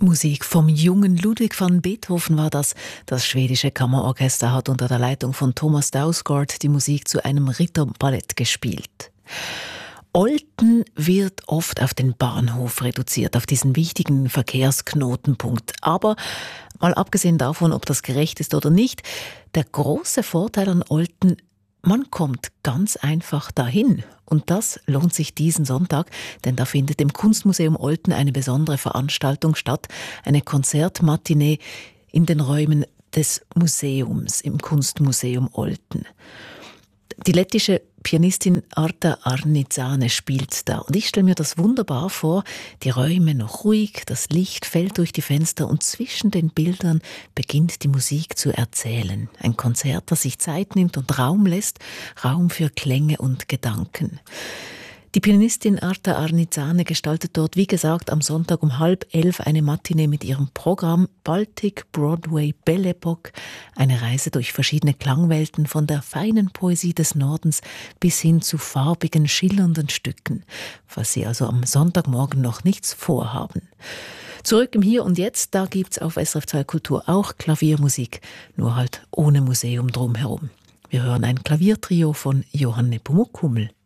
Musik vom jungen Ludwig van Beethoven war das. Das schwedische Kammerorchester hat unter der Leitung von Thomas Dausgaard die Musik zu einem Ritterballett gespielt. Olten wird oft auf den Bahnhof reduziert, auf diesen wichtigen Verkehrsknotenpunkt. Aber mal abgesehen davon, ob das gerecht ist oder nicht, der große Vorteil an Olten: man kommt ganz einfach dahin. Und das lohnt sich diesen Sonntag, denn da findet im Kunstmuseum Olten eine besondere Veranstaltung statt, eine Konzertmatinee in den Räumen des Museums, im Kunstmuseum Olten. Die lettische Pianistin Arta Arnidzane spielt da. Und ich stelle mir das wunderbar vor, die Räume noch ruhig, das Licht fällt durch die Fenster und zwischen den Bildern beginnt die Musik zu erzählen. Ein Konzert, das sich Zeit nimmt und Raum lässt, Raum für Klänge und Gedanken. Die Pianistin Arta Arnidzane gestaltet dort, wie gesagt, am Sonntag um 10:30 eine Matinee mit ihrem Programm Baltic Broadway Belle Époque, eine Reise durch verschiedene Klangwelten von der feinen Poesie des Nordens bis hin zu farbigen, schillernden Stücken, falls Sie also am Sonntagmorgen noch nichts vorhaben. Zurück im Hier und Jetzt, da gibt's auf SRF 2 Kultur auch Klaviermusik, nur halt ohne Museum drumherum. Wir hören ein Klaviertrio von Johann Nepomuk Hummel.